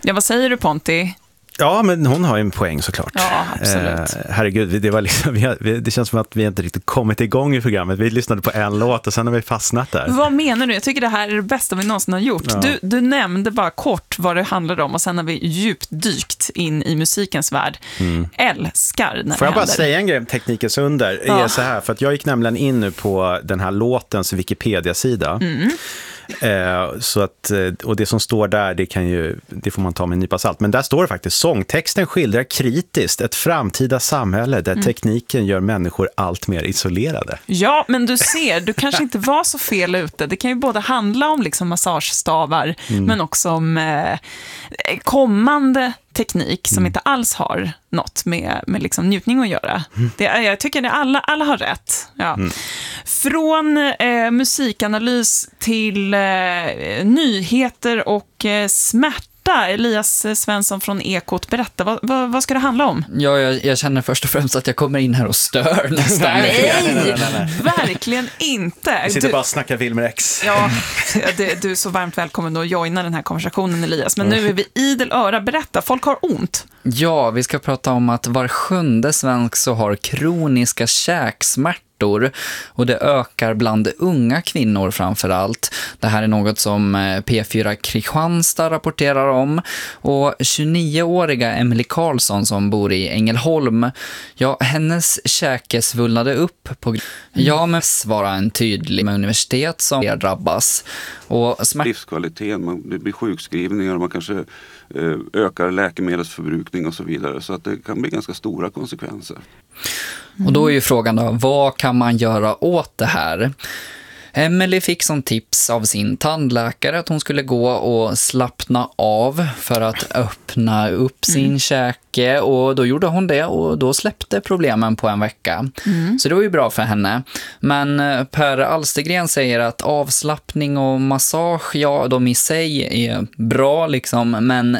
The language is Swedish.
Ja, vad säger du, Ponti? Ja, men hon har ju en poäng såklart. Ja, absolut. Herregud, det var liksom, det känns som att vi inte riktigt kommit igång i programmet. Vi lyssnade på en låt och sen har vi fastnat där. Vad menar du? Jag tycker det här är det bästa vi någonsin har gjort. Ja. Du nämnde bara kort vad det handlade om och sen har vi djupt dykt in i musikens värld. Älskar när Får jag det bara händer. säga en grej om teknikens under? Ja. Är så här, för att jag gick nämligen in nu på den här låtens Wikipedia-sida. Så att, och det som står där, det får man ta med en nypa salt. Men där står det faktiskt: sångtexten skildrar kritiskt ett framtida samhälle där tekniken gör människor allt mer isolerade. Ja, men du ser, du kanske inte var så fel ute. Det kan ju både handla om liksom massagestavar men också om kommande teknik som inte alls har något med liksom njutning att göra. Jag tycker att alla har rätt. Ja. Från musikanalys till nyheter och smärta. Elias Svensson från Ekot, berätta, vad ska det handla om? Ja, jag känner först och främst att jag kommer in här och stör nästan. Nej, verkligen inte. Vi sitter bara och snackar Wilmer X. Ja, du är så varmt välkommen att joina den här konversationen, Elias. Men nu är vi idel öra. Berätta, folk har ont. Ja, vi ska prata om att var 7:e svensk så har kroniska käksmärtor. Och det ökar bland unga kvinnor framför allt. Det här är något som P4 Kristianstad rapporterar om. Och 29-åriga Emily Karlsson som bor i Ängelholm, ja, hennes käke svullnade upp på... Ja, men svara en tydlig med universitet som drabbas. Och livskvaliteten, det blir sjukskrivningar och man kanske ökar läkemedelsförbrukning och så vidare. Så att det kan bli ganska stora konsekvenser. Och då är ju frågan då, vad kan man göra åt det här? Emily fick som tips av sin tandläkare att hon skulle gå och slappna av för att öppna upp sin käke, och då gjorde hon det och då släppte problemen på en vecka. Så det var ju bra för henne. Men Per Alstergren säger att avslappning och massage, ja, de i sig är bra liksom, men